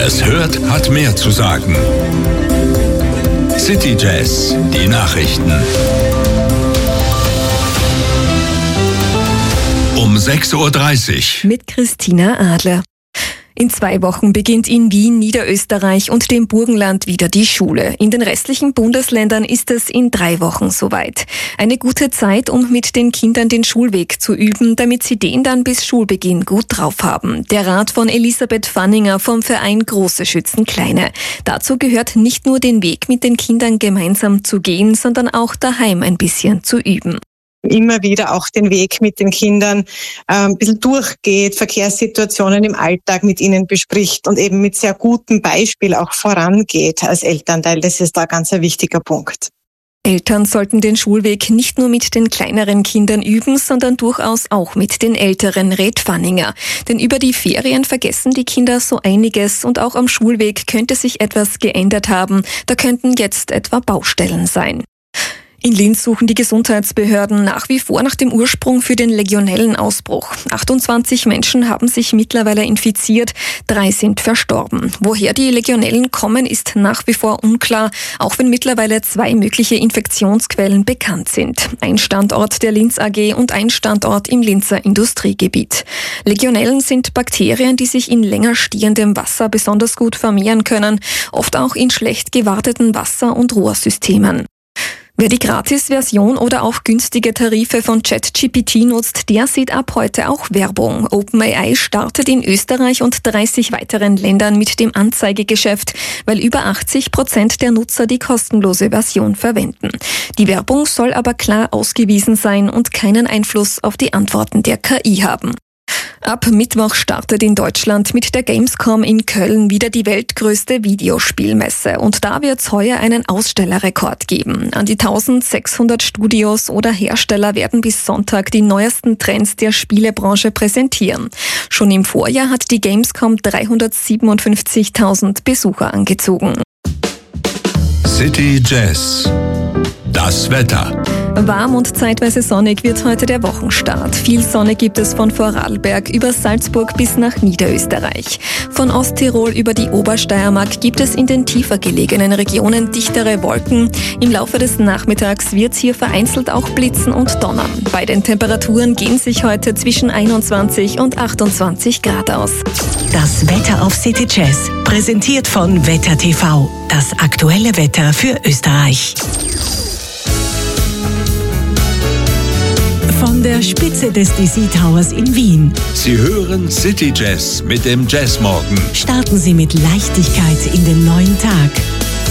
Wer es hört, hat mehr zu sagen. City Jazz, die Nachrichten. Um 6:30 Uhr. Mit Christina Adler. In 2 Wochen beginnt in Wien, Niederösterreich und dem Burgenland wieder die Schule. In den restlichen Bundesländern ist es in 3 Wochen soweit. Eine gute Zeit, um mit den Kindern den Schulweg zu üben, damit sie den dann bis Schulbeginn gut drauf haben. Der Rat von Elisabeth Fanninger vom Verein Große Schützen Kleine. Dazu gehört nicht nur den Weg mit den Kindern gemeinsam zu gehen, sondern auch daheim ein bisschen zu üben. Immer wieder auch den Weg mit den Kindern ein bisschen durchgeht, Verkehrssituationen im Alltag mit ihnen bespricht und eben mit sehr gutem Beispiel auch vorangeht als Elternteil. Das ist da ganz ein wichtiger Punkt. Eltern sollten den Schulweg nicht nur mit den kleineren Kindern üben, sondern durchaus auch mit den älteren, rät Fanninger. Denn über die Ferien vergessen die Kinder so einiges und auch am Schulweg könnte sich etwas geändert haben. Da könnten jetzt etwa Baustellen sein. In Linz suchen die Gesundheitsbehörden nach wie vor nach dem Ursprung für den Legionellenausbruch. 28 Menschen haben sich mittlerweile infiziert, 3 sind verstorben. Woher die Legionellen kommen, ist nach wie vor unklar, auch wenn mittlerweile 2 mögliche Infektionsquellen bekannt sind. Ein Standort der Linz AG und ein Standort im Linzer Industriegebiet. Legionellen sind Bakterien, die sich in länger stehendem Wasser besonders gut vermehren können, oft auch in schlecht gewarteten Wasser- und Rohrsystemen. Wer die Gratis-Version oder auch günstige Tarife von ChatGPT nutzt, der sieht ab heute auch Werbung. OpenAI startet in Österreich und 30 weiteren Ländern mit dem Anzeigegeschäft, weil über 80% der Nutzer die kostenlose Version verwenden. Die Werbung soll aber klar ausgewiesen sein und keinen Einfluss auf die Antworten der KI haben. Ab Mittwoch startet in Deutschland mit der Gamescom in Köln wieder die weltgrößte Videospielmesse. Und da wird es heuer einen Ausstellerrekord geben. An die 1600 Studios oder Hersteller werden bis Sonntag die neuesten Trends der Spielebranche präsentieren. Schon im Vorjahr hat die Gamescom 357.000 Besucher angezogen. City Jazz. Das Wetter. Warm und zeitweise sonnig wird heute der Wochenstart. Viel Sonne gibt es von Vorarlberg über Salzburg bis nach Niederösterreich. Von Osttirol über die Obersteiermark gibt es in den tiefer gelegenen Regionen dichtere Wolken. Im Laufe des Nachmittags wird es hier vereinzelt auch blitzen und donnern. Bei den Temperaturen gehen sich heute zwischen 21 und 28 Grad aus. Das Wetter auf City Jazz, präsentiert von Wetter TV. Das aktuelle Wetter für Österreich. Von der Spitze des DC Towers in Wien. Sie hören City Jazz mit dem Jazzmorgen. Starten Sie mit Leichtigkeit in den neuen Tag.